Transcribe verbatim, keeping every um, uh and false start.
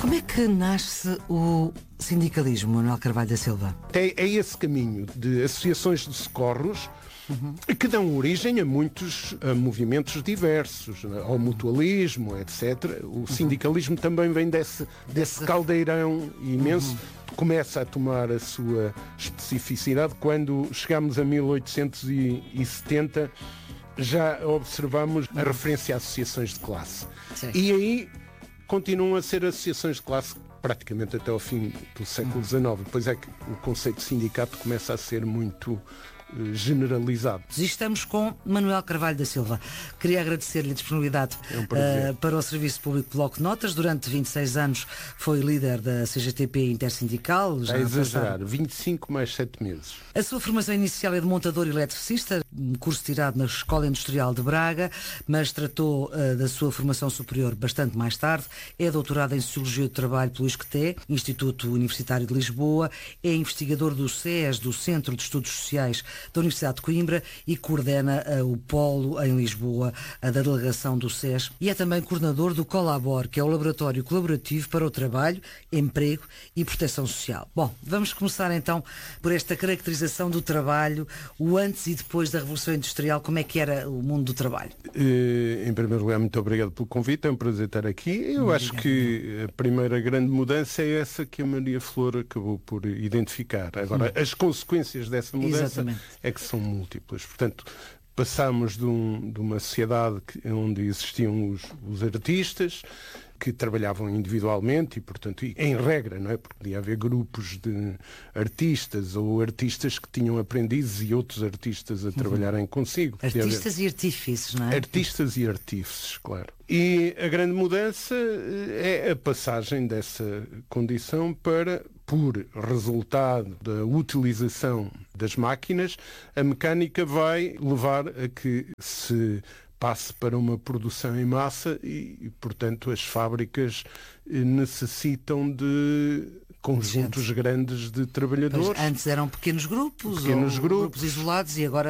Como é que nasce o sindicalismo, Manuel Carvalho da Silva? É, é esse caminho de associações de socorros uhum. que dão origem a muitos a movimentos diversos, ao mutualismo, etcétera. O sindicalismo uhum. também vem desse, desse caldeirão imenso. Uhum. Começa a tomar a sua especificidade quando chegamos a mil oitocentos e setenta, já observamos a referência a associações de classe. Sim. E aí continuam a ser associações de classe praticamente até ao fim do século dezenove. Depois é que o conceito de sindicato começa a ser muito generalizado. E estamos com Manuel Carvalho da Silva. Queria agradecer-lhe a disponibilidade é um uh, para o Serviço Público Bloco de Notas. Durante vinte e seis anos foi líder da C G T P Intersindical. Já a exagerar, passado. vinte e cinco mais sete meses. A sua formação inicial é de montador e eletricista, curso tirado na Escola Industrial de Braga, mas tratou uh, da sua formação superior bastante mais tarde. É doutorado em Sociologia do Trabalho pelo ISCTE, Instituto Universitário de Lisboa, é investigador do C E S, do Centro de Estudos Sociais da Universidade de Coimbra, e coordena uh, o Polo em Lisboa, uh, da delegação do S E S, e é também coordenador do Colabor, que é o Laboratório Colaborativo para o Trabalho, Emprego e Proteção Social. Bom, vamos começar então por esta caracterização do trabalho, o antes e depois da Revolução Industrial. Como é que era o mundo do trabalho? Uh, em primeiro lugar, muito obrigado pelo convite, é um prazer estar aqui. Eu muito acho obrigado. que a primeira grande mudança é essa que a Maria Flor acabou por identificar. Agora, hum. as consequências dessa mudança Exatamente. é que são múltiplas. Portanto, passamos de, um, de uma sociedade que, onde existiam os, os artistas que trabalhavam individualmente e, portanto, em regra, não é? Porque podia haver grupos de artistas ou artistas que tinham aprendizes e outros artistas a trabalharem consigo. Artistas haver... e artífices, não é? Artistas e artífices, claro. E a grande mudança é a passagem dessa condição para, por resultado da utilização das máquinas, a mecânica vai levar a que se passe para uma produção em massa e, portanto, as fábricas necessitam de conjuntos Gente. grandes de trabalhadores. Pois, antes eram pequenos grupos, pequenos ou grupos. grupos isolados, e agora